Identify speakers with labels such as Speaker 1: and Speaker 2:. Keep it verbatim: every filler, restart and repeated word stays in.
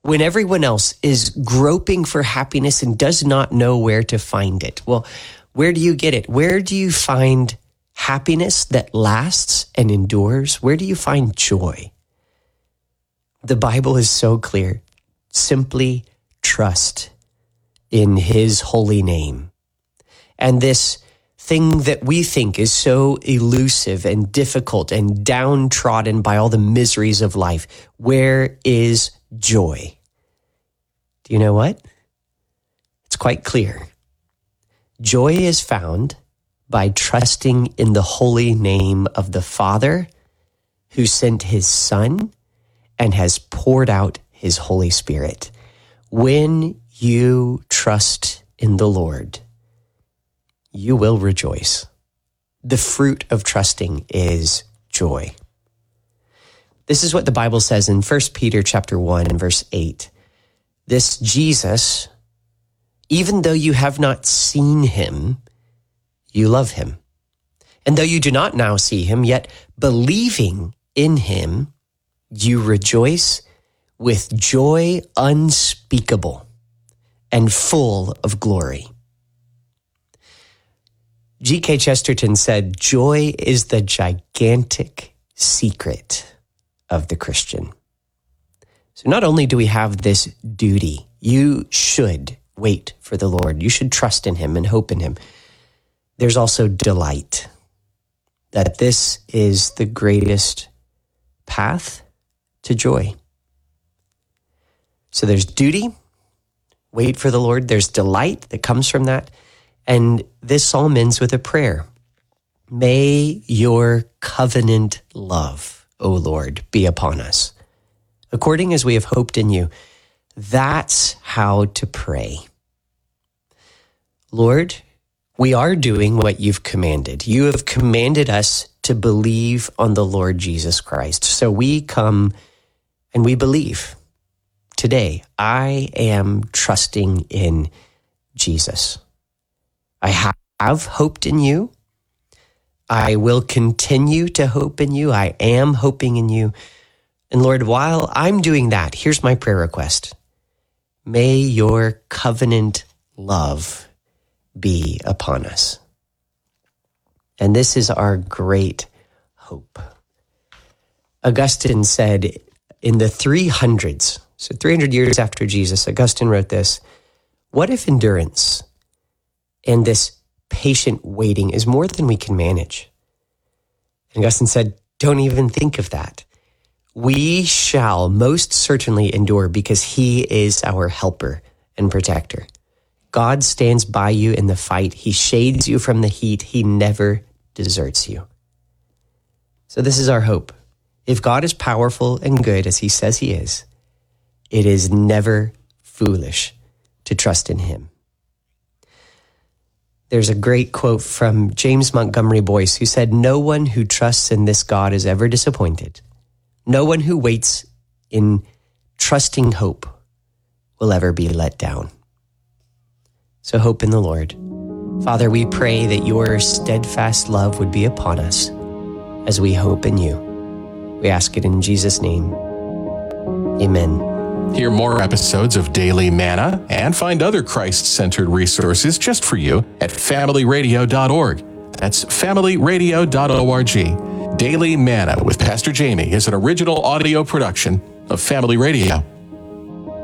Speaker 1: when everyone else is groping for happiness and does not know where to find it. Well, where do you get it? Where do you find happiness that lasts and endures? Where do you find joy? The Bible is so clear. Simply trust in his holy name. And this thing that we think is so elusive and difficult and downtrodden by all the miseries of life, where is joy? Do you know what? It's quite clear. Joy is found by trusting in the holy name of the Father who sent his Son and has poured out his Holy Spirit. When you trust in the Lord, you will rejoice. The fruit of trusting is joy. This is what the Bible says in First Peter chapter one and verse eight. This Jesus, even though you have not seen him, you love him. And though you do not now see him, yet believing in him, you rejoice with joy unspeakable and full of glory. G K Chesterton said, joy is the gigantic secret of the Christian. So not only do we have this duty, you should wait for the Lord. You should trust in him and hope in him. There's also delight that this is the greatest path to joy. So there's duty, wait for the Lord. There's delight that comes from that. And this psalm ends with a prayer. May your covenant love, O Lord, be upon us, according as we have hoped in you. That's how to pray. Lord, we are doing what you've commanded. You have commanded us to believe on the Lord Jesus Christ. So we come and we believe. Today, I am trusting in Jesus. I have hoped in you. I will continue to hope in you. I am hoping in you. And Lord, while I'm doing that, here's my prayer request. May your covenant love be upon us. And this is our great hope. Augustine said in the three hundreds, so three hundred years after Jesus, Augustine wrote this, what if endurance and this patient waiting is more than we can manage? And Augustine said, don't even think of that. We shall most certainly endure because he is our helper and protector. God stands by you in the fight. He shades you from the heat. He never deserts you. So this is our hope. If God is powerful and good as he says he is, it is never foolish to trust in him. There's a great quote from James Montgomery Boyce who said, no one who trusts in this God is ever disappointed. No one who waits in trusting hope will ever be let down. So hope in the Lord. Father, we pray that your steadfast love would be upon us as we hope in you. We ask it in Jesus' name. Amen.
Speaker 2: Hear more episodes of Daily Manna and find other Christ-centered resources just for you at family radio dot org. That's family radio dot org. Daily Manna with Pastor Jamie is an original audio production of Family Radio.